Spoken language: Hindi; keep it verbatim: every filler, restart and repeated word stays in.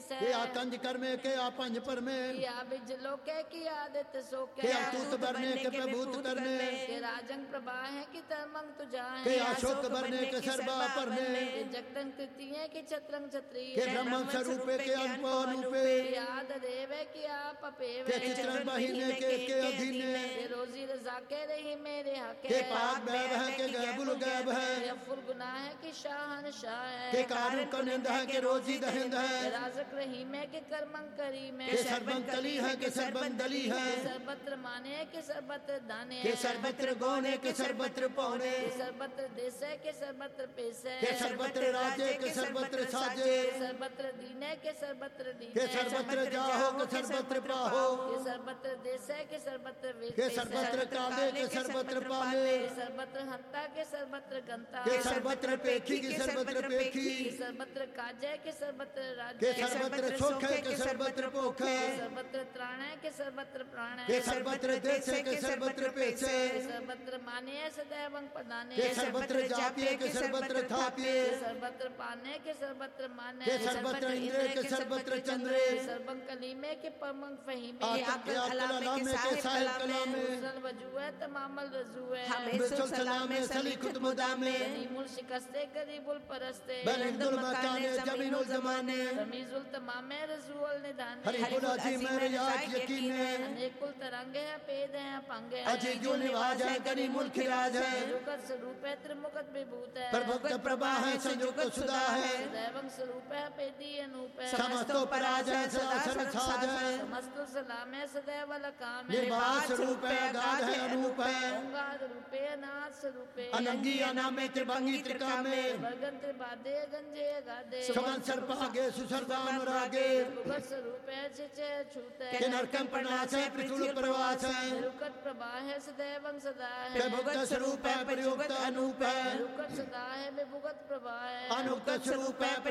से के आकंज कर्मे के आपंज पर में किया बिज लोके की आदित सोके के अतूत बरने के प्रभूत करने के राजंग प्रभा है कि तरमंग तुझा के है अशोक बरने के सर्वा परने के जगतंग तृतीय की छत्रंग छत्री के ब्रह्म स्वरूपे के अल्प अनुपे याद देवे की आप अपेवे के चित्रण महीने के के अधीने के रोजी रजा के रही मेरे हके के पाक बैब है के गैबुल गैब है के फुल गुनाह है कि शाहन शाह है के कारुण कनिंद है के रोजी दहिंद के है राजक रही में के कर्मंग करी में के सर्वं कली है के सर्वं दली है के सर्वत्र माने के सर्वत्र दाने के सर्वत्र गौने के सर्वत्र पौने के सर्वत्र देश है के सर्वत्र पेश है के सर्वत्र राजे के सर्वत्र साजे के सर्वत्र दीने के सर्वत्र दीने के सर्वत्र जाहो के सर्वत्र पाहो के सर्वत्र देश है के सर्वत्र वेद के सर्वत्र काले के सर्वत्र पाले के सर्वत्र हंता के सर्वत्र गंता के सर्वत्र पेखी के सर्वत्र पेखी के सर्वत्र काजय के सर्वत्र के राज्य सर्वत्र सोखे के सर्वत्र पोखे के सर्वत्र त्राण है के सर्वत्र प्राण है के सर्वत्र देशे के सर्वत्र पेचे के सर्वत्र माने सदैव प्रदाने के सर्वत्र जापिए के सर्वत्र थापिए के सर्वत्र पाने के सर्वत्र माने के सर्वत्र इंद्रे के सर्वत्र चंद्रे के सर्वं कलीमे के परमंग फहीमे आतक के कला में के साहिब कला में मुसल वजू है तमामल रजू है बिसल सलाम में सली खुद मुदा में गनीमुल शिकस्ते गरीबुल परस्ते बलिंदुल मकाने जमीनुल जमाने रमीजुल तमामे रजूल निदाने हरिकुल अजीम है याद यकीन है अनेकुल तरंगे हैं पेद हैं पंगे अजीजो निवाज है गनीमुल खिराज है रुकत स्वरूप है त्रिमुखत विभूत है प्रभुक्त प्रभा है संयोग सुधा है दैवं स्वरूप है पेदी अनूप है समस्तो पराज है सदा सर्वसाज है समस्त सलाम है सदैव लकाम है निर्वाण स्वरूप है गाध है अनूप है ओंकार रूपे अनाथ स्वरूपे अनंगी अनामे त्रिभंगी त्रिकामे वर्गन त्रिबादे गंजे गादे सुमन सर्पागे सुसर्गा अनुरागे भुगत स्वरूप है छिचे छूते के नरकम प्रणाश है पृथुल प्रवास है रुकत प्रभा है सदैवं सदा के है भुगत स्वरूप है प्रयुक्त अनूप है रुकत सदा है विभुगत प्रभा है अनुक्त स्वरूप है